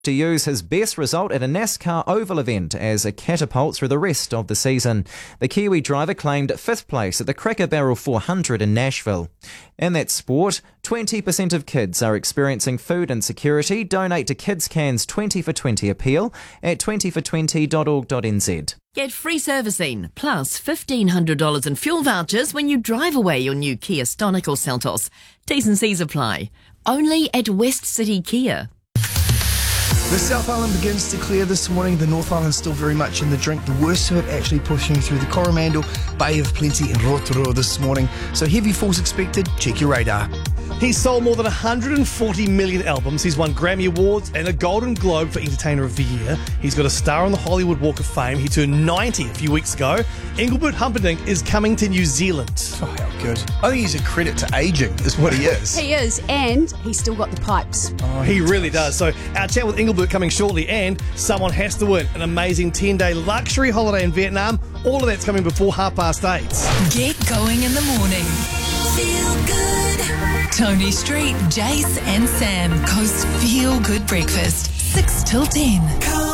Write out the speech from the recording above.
to use his best result at a NASCAR Oval event as a catapult through the rest of the season. The Kiwi driver claimed 5th place at the Cracker Barrel 400 in Nashville. In that sport, 20% of kids are experiencing food insecurity. Donate to Kids Can's 20 for 20 appeal at 20for20.org.nz. Get free servicing, plus $1,500 in fuel vouchers when you drive away your new Kia Stonic or Seltos. T's and C's apply. Only at West City Kia. The South Island begins to clear this morning. The North Island still very much in the drink. The worst of it actually pushing through the Coromandel, Bay of Plenty and Rotorua this morning. So heavy falls expected. Check your radar. He's sold more than 140 million albums. He's won Grammy Awards and a Golden Globe for Entertainer of the Year. He's got a star on the Hollywood Walk of Fame. He turned 90 a few weeks ago. Engelbert Humperdinck is coming to New Zealand. Oh, how good. I think he's a credit to ageing, is what he is. He is, and he's still got the pipes. Oh, he really does. So our chat with Engelbert coming shortly, and someone has to win an amazing 10-day luxury holiday in Vietnam. All of that's coming before 8:30. Get going in the morning. Feel good. Tony Street, Jace and Sam. Coast Feel Good Breakfast. 6 till 10.